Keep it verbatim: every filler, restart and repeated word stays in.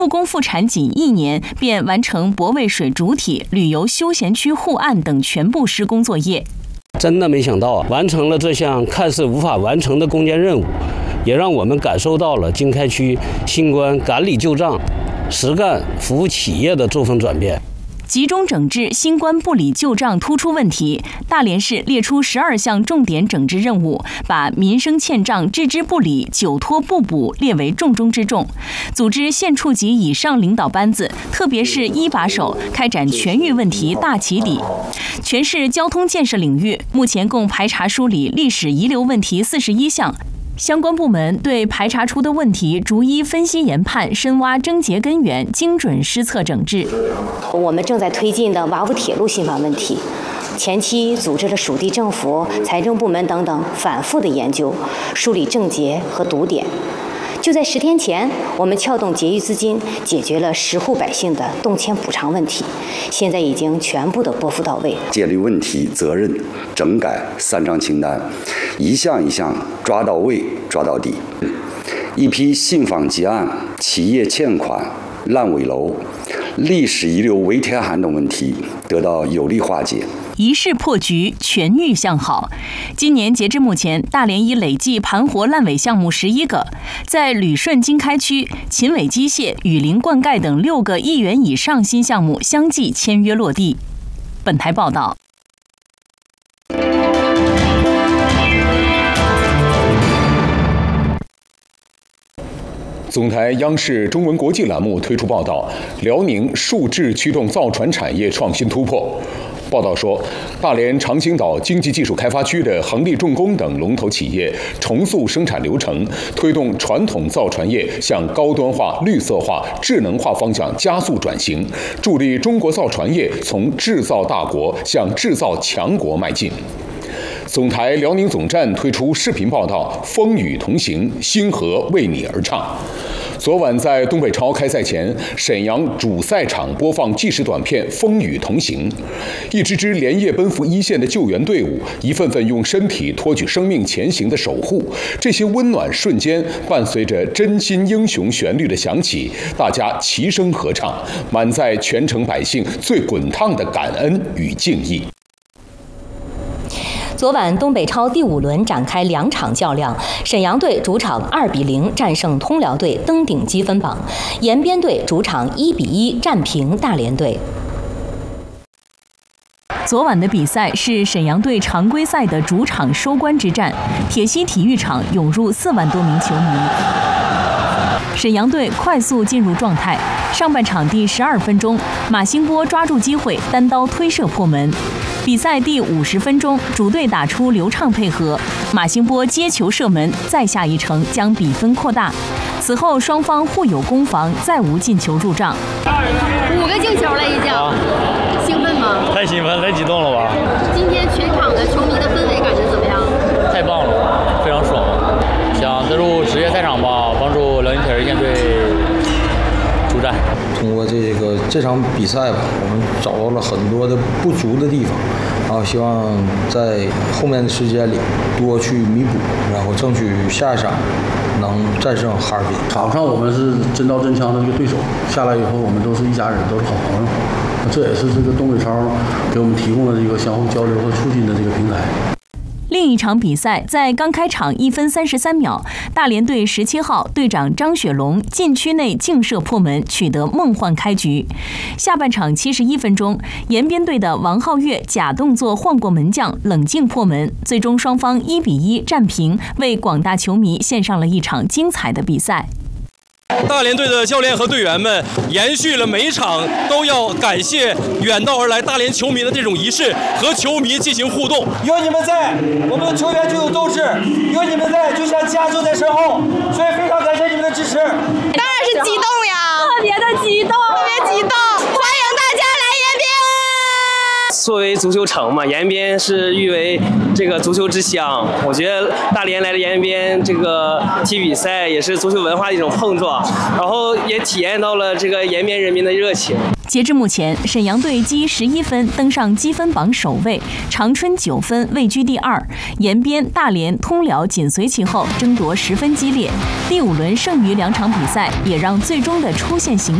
复工复产仅一年，便完成泊位水主体、旅游休闲区护岸等全部施工作业。 真的没想到啊，完成了这项看似无法完成的攻坚任务，也让我们感受到了经开区新官赶理旧账、实干服务企业的作风转变。 集中整治新官不理旧账突出问题，大连市列出十二项重点整治任务，把民生欠账置之不理、久拖不补列为重中之重。组织县处级以上领导班子，特别是一把手，开展全域问题大起底。全市交通建设领域，目前共排查梳理历史遗留问题四十一项。相关部门对排查出的问题逐一分析研判，深挖症结根源，精准施策整治。 我们正在推进的瓦屋铁路新房问题，前期组织了属地政府、财政部门等等反复的研究，梳理症结和堵点。就在十天前，我们撬动结余资金，解决了十户百姓的动迁补偿问题，现在已经全部的拨付到位。 建立问题责任整改三张清单，一项一项抓到位、抓到底。一批信访结案、企业欠款、烂尾楼、历史遗留围天寒等问题得到有力化解。 一试破局，全域向好。今年截至目前，大连已累计盘活烂尾项目十一个，在旅顺经开区、秦伟机械、雨林灌溉等六个亿元以上新项目相继签约落地。本台报道。 总台央视中文国际栏目推出报道，辽宁数智驱动造船产业创新突破。报道说，大连长兴岛经济技术开发区的恒力重工等龙头企业重塑生产流程，推动传统造船业向高端化、绿色化、智能化方向加速转型，助力中国造船业从制造大国向制造强国迈进。总台辽宁总站推出视频报道《风雨同行，星河为你而唱》。昨晚在东北超开赛前，沈阳主赛场播放纪实短片《风雨同行》，一支支连夜奔赴一线的救援队伍，一份份用身体托举生命前行的守护，这些温暖瞬间伴随着真心英雄旋律的响起，大家齐声合唱，满载全城百姓最滚烫的感恩与敬意。 昨晚东北超第五轮展开两场较量，沈阳队主场二比零战胜通辽队，登顶积分榜；延边队主场一比一战平大连队。 昨晚的比赛是沈阳队常规赛的主场收官之战，铁西体育场涌入四万多名球迷。沈阳队快速进入状态，上半场第十二分钟，马兴波抓住机会单刀推射破门。比赛第五十分钟，主队打出流畅配合，马兴波接球射门，再下一城，将比分扩大。此后双方互有攻防，再无进球入账。 五个进球了已经，啊、兴奋吗？ 太兴奋，太激动了吧！ 今天全场的球迷的氛围感觉怎么样？ 太棒了，非常爽。想登入职业赛场吧，帮助辽宁铁人舰队出战。 通过这个这场比赛吧，我们找到了很多的不足的地方，然后希望在后面的时间里多去弥补，然后争取下一场能战胜哈尔滨。 场上我们是真刀真枪的一个对手，下来以后我们都是一家人，都是好朋友。这也是这个东北超给我们提供的这个相互交流和促进的这个平台。 另一场比赛在刚开场一分三十三秒，大连队十七号队长张雪龙禁区内劲射破门，取得梦幻开局。下半场七十一分钟，延边队的王浩月假动作晃过门将，冷静破门，最终双方一比一战平，为广大球迷献上了一场精彩的比赛。 大连队的教练和队员们延续了每一场都要感谢远道而来大连球迷的这种仪式，和球迷进行互动。 有你们在，我们的球员就有斗志；有你们在，就像家就在身后。所以非常感谢你们的支持。 当然是激动呀， 特别的激动， 特别激动！欢迎大家来延边。 作为足球城嘛，延边是誉为这个足球之乡。我觉得大连来的延边这个踢比赛也是足球文化的一种碰撞，然后也体验到了这个延边人民的热情。 截至目前，沈阳队积十一分登上积分榜首位，长春九分位居第二，延边、大连、通辽紧随其后，争夺十分激烈。第五轮剩余两场比赛也让最终的出线形